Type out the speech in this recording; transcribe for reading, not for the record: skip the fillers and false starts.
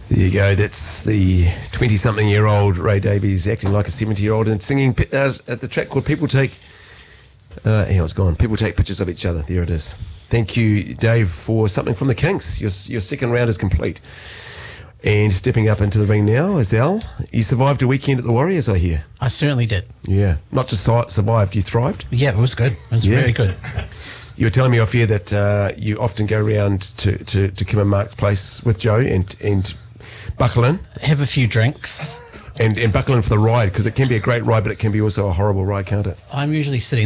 There you go. That's the 20-something-year-old Ray Davies acting like a 70-year-old and singing at the track called People Take... it's gone. People Take Pictures of Each Other. There it is. Thank you, Dave, for something from the Kinks. Your second round is complete. And stepping up into the ring now is Al. You survived a weekend at the Warriors, I hear. I certainly did. Yeah. Not just survived, you thrived? Yeah, it was good. It was very good. You were telling me off here that you often go around to Kim and Mark's place with Joe and buckle in. Have a few drinks. And buckle in for the ride, because it can be a great ride, but it can be also a horrible ride, can't it? I'm usually sitting